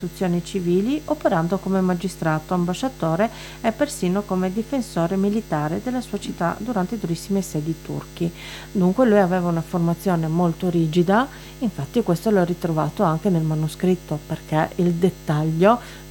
istituzioni civili, operando come magistrato, ambasciatore e persino come difensore militare della sua città durante i durissimi assedi turchi. Dunque lui aveva una formazione molto rigida, infatti questo l'ho ritrovato anche nel manoscritto, perché il dettaglio